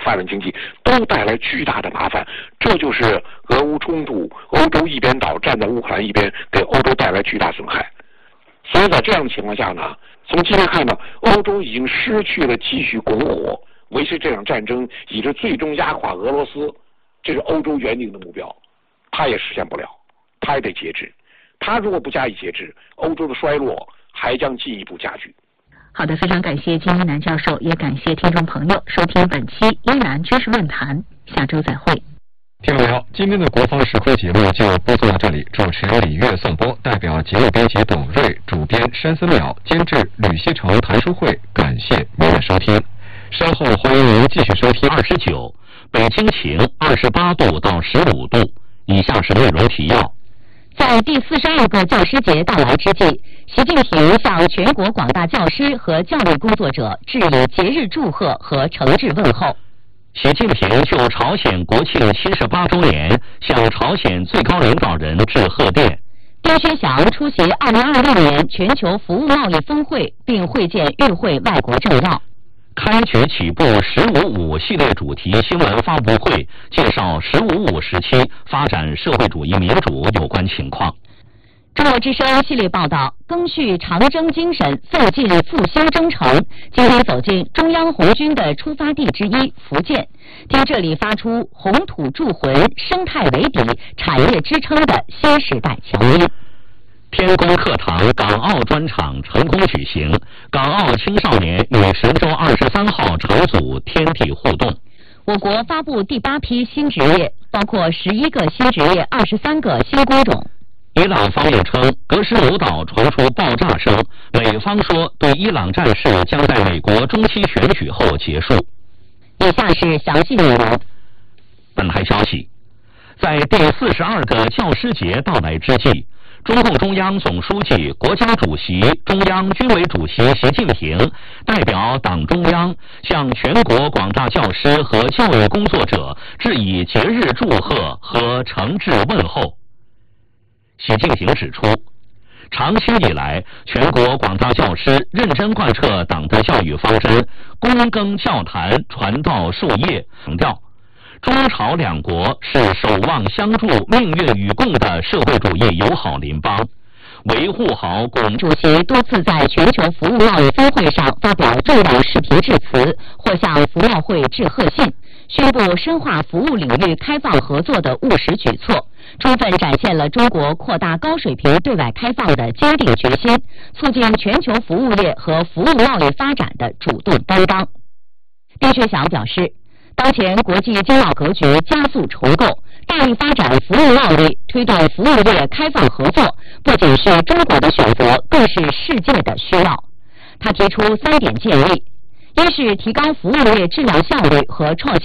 发展经济都带来巨大的麻烦。这就是俄乌冲突，欧洲一边倒，站在乌克兰一边，给欧洲带来巨大损害。所以在这样的情况下呢，从今天看到，欧洲已经失去了继续拱火、维持这场战争，以致最终压垮俄罗斯，这是欧洲原定的目标，它也实现不了，它也得节制。它如果不加以节制，欧洲的衰落还将进一步加剧。 好的，非常感谢金一南教授，也感谢听众朋友收听本期依然知识论坛，下周再会。 听众朋友，今天的国防时刻节目就播送到这里，主持人李月颂播，代表节目编辑董瑞，主编山森淼，监制吕锡成、谭书慧，感谢您的收听。稍后欢迎您继续收听 29，北京晴28度到15度。以下是内容提要。 在第42个教师节到来之际，习近平向全国广大教师和教育工作者致以节日祝贺和诚挚问候。 习近平就朝鲜国庆78周年向朝鲜最高领导人致贺电。 丁薛祥出席2026年全球服务贸易峰会，并会见与会外国政要。 开局起步“15+5”系列主题新闻发布会，介绍“15+5”时期发展社会主义民主有关情况。 中国之声系列报道，赓续长征精神，奋进复兴征程。今天走进中央红军的出发地之一福建，听这里发出红土铸魂、生态为底、产业支撑的新时代强音。 天宫课堂港澳专场成功举行，港澳青少年与神舟23号乘组天体互动。 我国发布第8批新职业，包括11个新职业、23个新工种。 伊朗方面称，格什姆岛传出爆炸声，美方说对伊朗战事将在美国中期选举后结束。 以下是详细内容。 本台消息，在第42个教师节到来之际，中共中央总书记、国家主席、中央军委主席习近平代表党中央向全国广大教师和教育工作者致以节日祝贺和诚挚问候。习近平指出，长期以来，全国广大教师认真贯彻党的教育方针，躬耕教坛，传道授业，强调中朝两国是守望相助、命运与共的社会主义友好邻邦，维护好主席多次在全球服务贸易峰会上发表重要视频致辞，或向服贸会致贺信，宣布深化服务领域开放合作的务实举措，充分展现了中国扩大高水平对外开放的坚定决心，促进全球服务业和服务贸易发展的主动担当。丁薛祥表示，当前国际经贸格局加速重构，大力发展服务贸易，推动服务业开放合作，不仅是中国的选择，更是世界的需要。他提出3点建议：一是提高服务业质量效率和创新